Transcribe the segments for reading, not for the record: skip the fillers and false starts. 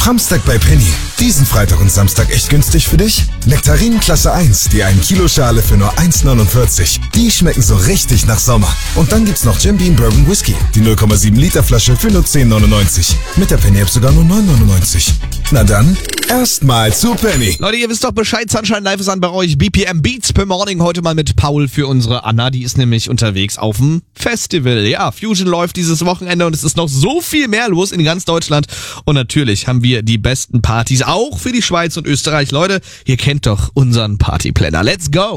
Samstag bei Penny. Diesen Freitag und Samstag echt günstig für dich? Nektarinen Klasse 1, die 1 Kilo Schale für nur 1,49. Die schmecken so richtig nach Sommer. Und dann gibt's noch Jim Beam Bourbon Whisky, die 0,7 Liter Flasche für nur 10,99. Mit der Penny App sogar nur 9,99. Na dann, erstmal zu Penny. Leute, ihr wisst doch Bescheid, Sunshine Live ist an bei euch. BPM Beats per Morning, heute mal mit Paul für unsere Anna. Die ist nämlich unterwegs auf dem Festival. Ja, Fusion läuft dieses Wochenende und es ist noch so viel mehr los in ganz Deutschland. Und natürlich haben wir die besten Partys, auch für die Schweiz und Österreich. Leute, ihr kennt doch unseren Partyplanner. Let's go!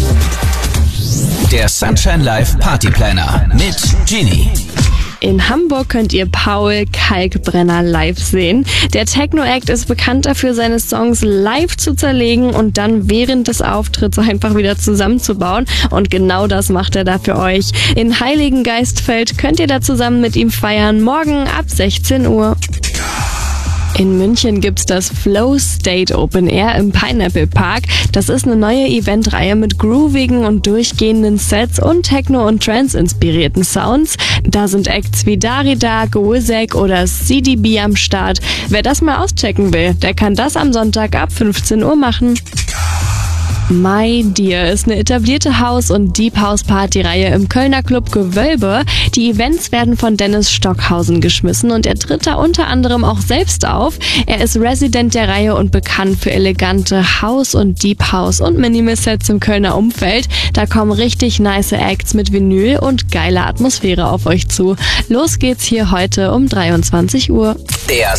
Der Sunshine Live Partyplanner mit Genie. In Hamburg könnt ihr Paul Kalkbrenner live sehen. Der Techno-Act ist bekannt dafür, seine Songs live zu zerlegen und dann während des Auftritts einfach wieder zusammenzubauen. Und genau das macht er da für euch. In Heiligengeistfeld könnt ihr da zusammen mit ihm feiern, morgen ab 16 Uhr. In München gibt's das Flow State Open Air im Pineapple Park. Das ist eine neue Eventreihe mit groovigen und durchgehenden Sets und Techno- und Trance-inspirierten Sounds. Da sind Acts wie Darida, Wizek oder CDB am Start. Wer das mal auschecken will, der kann das am Sonntag ab 15 Uhr machen. My Dear ist eine etablierte House- und Deep House-Party-Reihe im Kölner Club Gewölbe. Die Events werden von Dennis Stockhausen geschmissen und er tritt da unter anderem auch selbst auf. Er ist Resident der Reihe und bekannt für elegante House- und Deep House- und Minimal-Sets im Kölner Umfeld. Da kommen richtig nice Acts mit Vinyl und geile Atmosphäre auf euch zu. Los geht's hier heute um 23 Uhr. Der